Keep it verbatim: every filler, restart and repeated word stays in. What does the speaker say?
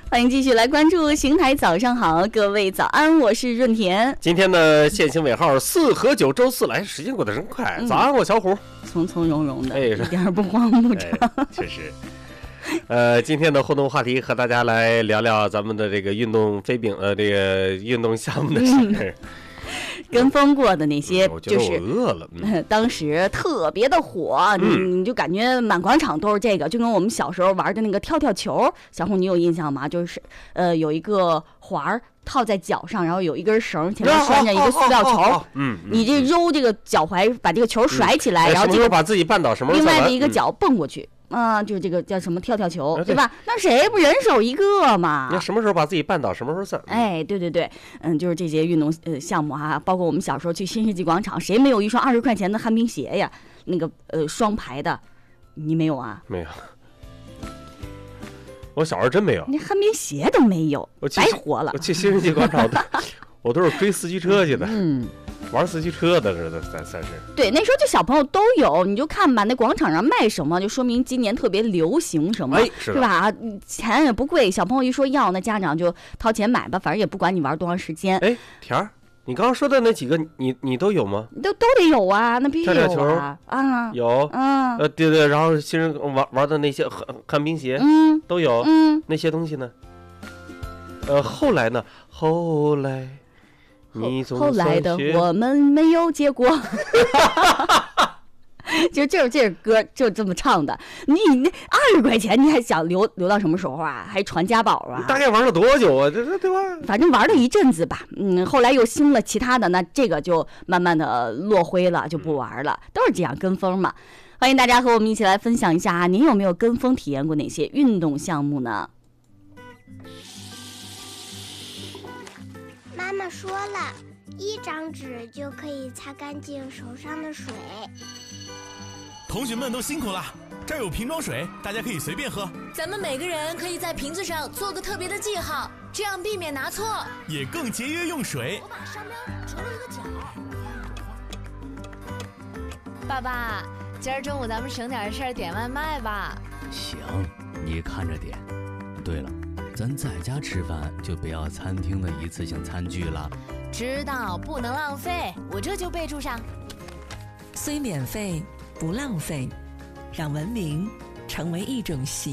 欢迎继续来关注邢台早上好，各位早安，我是润田。 今天的限行尾号四和九周四来，时间过得真快。嗯、早安，我小虎， 从从容容的， 哎、 一点不慌不张、 哎。确实。呃，今天的互动话题和大家来聊聊咱们的这个运动飞饼呃这个运动项目的事儿。嗯跟风过的那些，就是我饿了、 嗯，当时特别的火， 嗯、 你你就感觉满广场都是这个，就跟我们小时候玩的那个跳跳球，小红你有印象吗？就是呃有一个环儿套在脚上，然后有一根绳，前面拴着一个塑料球， 嗯， 你这揉这个脚踝，把这个球甩起来， 嗯、 然后这个把自己绊倒，什么时候另外的一个脚蹦过去。啊，就是这个叫什么跳跳球， 啊、 对吧？那谁不人手一个嘛？ 那什么时候把自己绊倒，什么时候算？ 哎，对对对，嗯，就是这些运动呃项目啊，包括我们小时候去新世纪广场，谁没有一双二十块钱的旱冰鞋呀？那个呃双排的，你没有啊？ 没有，我小时候真没有， 你旱冰鞋都没有，白活了。 我去新世纪广场，我都是追四驱车去的。 嗯。 玩四驱车的似的，算算是对，那时候就小朋友都有，你就看吧，那广场上卖什么，就说明今年特别流行什么， 哎、是对吧？钱也不贵，小朋友一说要，那家长就掏钱买吧，反正也不管你玩多长时间。 哎，田儿，你刚刚说的那几个，你你都有吗？ 都都得有啊，那必须有啊！ 跳跳球啊， 有， 嗯， 呃，对对，然后新人玩玩的那些旱旱冰鞋， 嗯， 都有， 嗯， 那些东西呢？呃，后来呢？后来。你后来的我们没有结果，就就是这歌就这么唱的。你那二十块钱，你还想留留到什么时候啊？还传家宝啊？ 大概玩了多久啊？这这对吧？ 反正玩了一阵子吧，嗯，后来又兴了其他的，那这个就慢慢的落灰了，就不玩了，都是这样跟风嘛。欢迎大家和我们一起来分享一下，您有没有跟风体验过哪些运动项目呢？ 妈妈说了，一张纸就可以擦干净手上的水。 同学们都辛苦了，这儿有瓶装水，大家可以随便喝。 咱们每个人可以在瓶子上做个特别的记号，这样避免拿错， 也更节约用水。 我把商标折了一个角。爸爸，今儿中午咱们省点事儿点外卖吧。 行，你看着点。对了，咱在家吃饭就不要餐厅的一次性餐具了。 知道，不能浪费，我这就备注上。 虽免费不浪费，让文明成为一种习